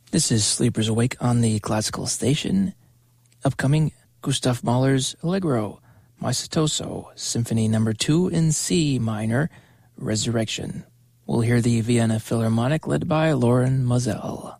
This is Sleepers Awake on the Classical Station. Upcoming, Gustav Mahler's Allegro, Maestoso, Symphony No. 2 in C minor, Resurrection. We'll hear the Vienna Philharmonic led by Loren Moselle.